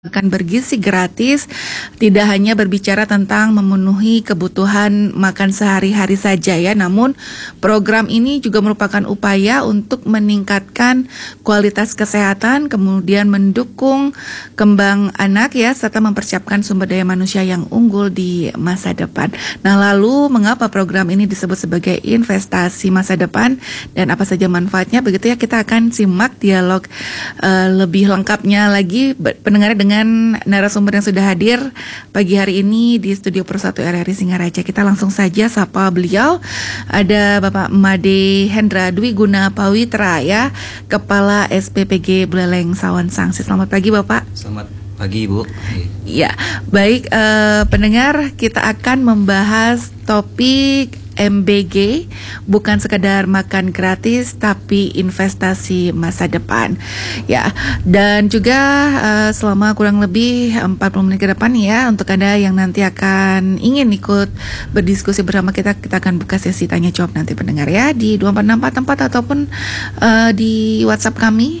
Makan bergizi gratis tidak hanya berbicara tentang memenuhi kebutuhan makan sehari-hari saja ya, namun program ini juga merupakan upaya untuk meningkatkan kualitas kesehatan, kemudian mendukung kembang anak ya, serta mempersiapkan sumber daya manusia yang unggul di masa depan. Nah, lalu mengapa program ini disebut sebagai investasi masa depan dan apa saja manfaatnya? Begitu ya, kita akan simak dialog lebih lengkapnya lagi pendengar dengan narasumber yang sudah hadir pagi hari ini di Studio Pro 1 RRI Singaraja. Kita langsung saja sapa beliau. Ada Bapak Made Hendra Dwi Guna Pawitra ya, Kepala SPPG Buleleng Sawan Sangsit. Selamat pagi Bapak. Selamat pagi Bu. Ya, baik pendengar, kita akan membahas topik MBG, bukan sekedar makan gratis tapi investasi masa depan ya. Dan juga selama kurang lebih 40 menit ke depan ya, untuk Anda yang nanti akan ingin ikut berdiskusi bersama kita akan buka sesi tanya jawab nanti pendengar ya di 2444 ataupun di WhatsApp kami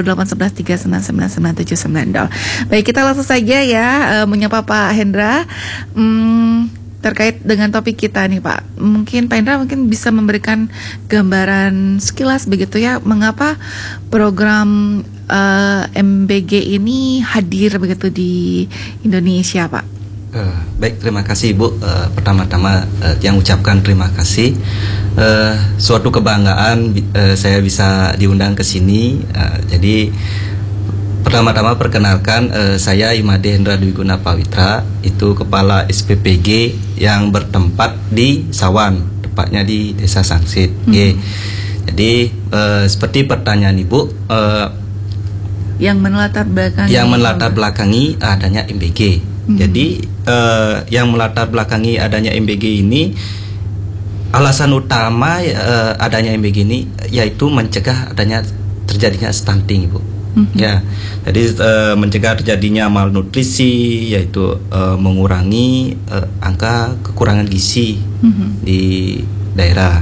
08113999790. Baik, kita langsung saja ya menyapa Pak Hendra terkait dengan topik kita nih Pak. Mungkin Pak Hendra mungkin bisa memberikan gambaran sekilas begitu ya, mengapa program MBG ini hadir begitu di Indonesia Pak. Baik, terima kasih Bu. Pertama-tama yang ucapkan terima kasih. Suatu kebanggaan saya bisa diundang ke sini. Jadi pertama-tama perkenalkan, saya Imade Hendra Dwi Guna Pawitra, itu Kepala SPPG yang bertempat di Sawan, tepatnya di Desa Sangsit. Jadi seperti pertanyaan Ibu, yang melatar belakangi adanya MBG. Jadi yang melatar belakangi adanya MBG ini, alasan utama adanya MBG ini yaitu mencegah adanya terjadinya stunting Ibu. Ya, jadi mencegah terjadinya malnutrisi, yaitu mengurangi angka kekurangan gizi di daerah,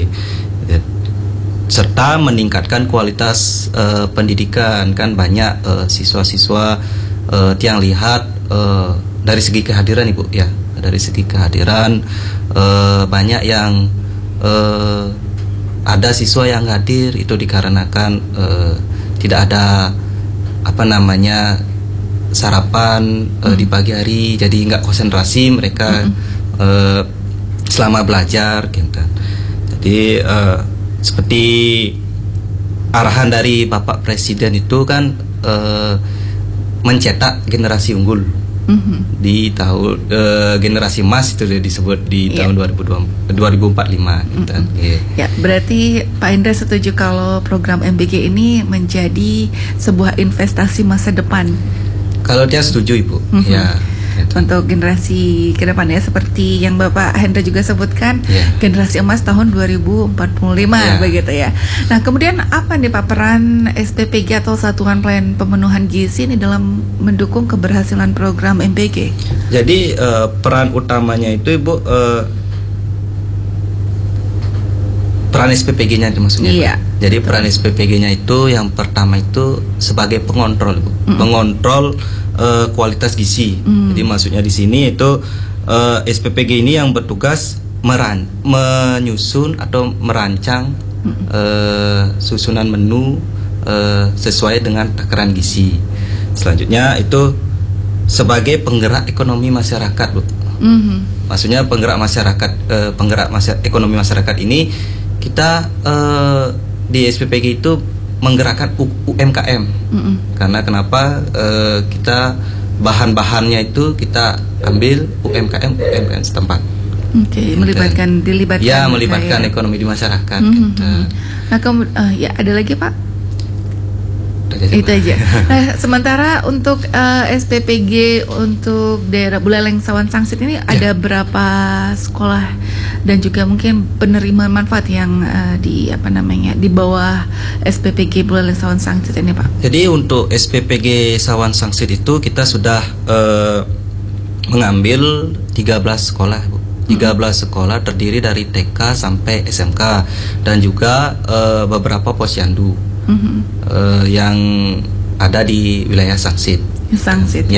serta meningkatkan kualitas pendidikan. Kan banyak siswa-siswa yang lihat dari segi kehadiran Ibu ya, dari segi kehadiran banyak yang ada siswa yang hadir itu dikarenakan tidak ada sarapan di pagi hari, jadi nggak konsentrasi mereka selama belajar gitu. Jadi seperti arahan dari Bapak Presiden itu kan mencetak generasi unggul di tahun generasi emas itu disebut di tahun 2045 gitu. Ya, berarti Pak Hendra setuju kalau program MBG ini menjadi sebuah investasi masa depan? Kalau dia setuju Ibu, ya. Untuk generasi ke depan ya, seperti yang Bapak Hendra juga sebutkan, generasi emas tahun 2045 begitu ya. Nah, kemudian apa nih Pak peran SPPG atau Satuan Pelayanan Pemenuhan Gizi ini dalam mendukung keberhasilan program MBG? Jadi peran utamanya itu Ibu, peran SPPG-nya itu maksudnya. Iya. Jadi peran SPPG-nya itu yang pertama itu sebagai pengontrol Ibu. Pengontrol kualitas gizi. Jadi maksudnya di sini itu SPPG ini yang bertugas menyusun atau merancang susunan menu sesuai dengan takaran gizi. Selanjutnya itu sebagai penggerak ekonomi masyarakat Bu. Maksudnya penggerak ekonomi masyarakat ini kita di SPPG itu menggerakkan UMKM. Karena kenapa kita bahan-bahannya itu kita ambil UMKM setempat. Melibatkan melibatkan ekonomi di masyarakat. Nah, ya ada lagi Pak? Itu aja. Nah, sementara untuk SPPG untuk daerah Buleleng Sawan Sangsit ini ada berapa sekolah dan juga mungkin penerima manfaat yang di bawah SPPG Buleleng Sawan Sangsit ini Pak? Jadi untuk SPPG Sawan Sangsit itu kita sudah mengambil 13 sekolah Bu. 13 sekolah terdiri dari TK sampai SMK dan juga beberapa posyandu yang ada di wilayah Sangsit. New Sangsit.